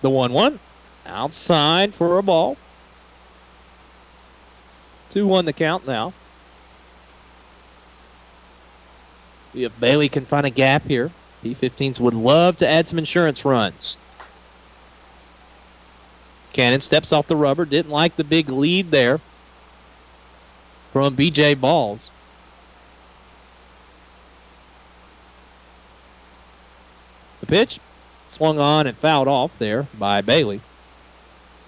The 1-1. Outside for a ball. 2-1 the count now. See if Bailey can find a gap here. P15s would love to add some insurance runs. Cannon steps off the rubber. Didn't like the big lead there from B.J. Balls. The pitch swung on and fouled off there by Bailey.